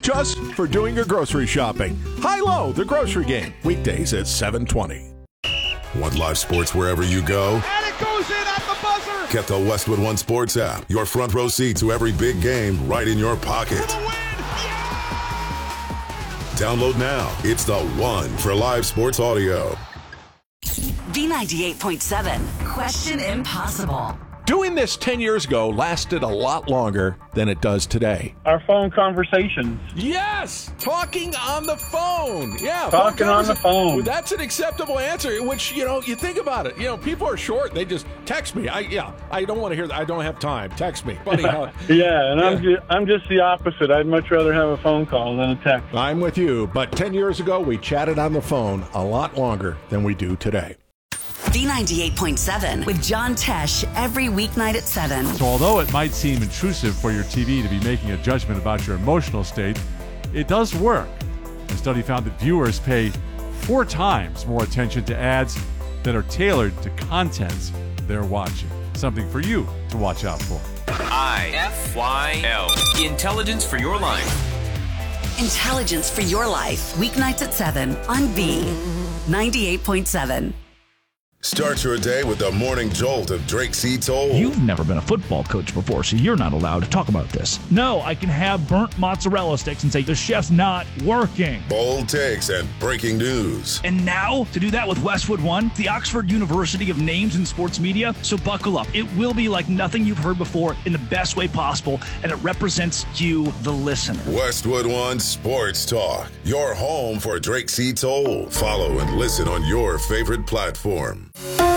just for doing your grocery shopping. High-Low, the grocery game, weekdays at 7:20. Want live sports wherever you go? And it goes in at the buzzer! Get the Westwood One Sports app. Your front row seat to every big game right in your pocket. For the win! Download now. It's the one for live sports audio. B98.7, Question Impossible. Doing this 10 years ago lasted a lot longer than it does today. Our phone conversations. Yes! Talking on the phone. Yeah. Talking on the phone. Well, that's an acceptable answer, which, you think about it. People are short. They just text me. I don't want to hear that. I don't have time. Text me. Buddy, I'm just the opposite. I'd much rather have a phone call than a text. I'm with you. But 10 years ago, we chatted on the phone a lot longer than we do today. B98.7 with John Tesh every weeknight at 7. So although it might seem intrusive for your TV to be making a judgment about your emotional state, it does work. A study found that viewers pay 4 times more attention to ads that are tailored to contents they're watching. Something for you to watch out for. IFYL. Intelligence for your life. Intelligence for your life. Weeknights at 7 on B98.7. Start your day with the morning jolt of Drake C. Toll. You've never been a football coach before, so you're not allowed to talk about this. No, I can have burnt mozzarella sticks and say the chef's not working. Bold takes and breaking news. And now, to do that with Westwood One, the Oxford University of names in sports media, so buckle up. It will be like nothing you've heard before in the best way possible, and it represents you, the listener. Westwood One Sports Talk, your home for Drake C. Toll. Follow and listen on your favorite platform.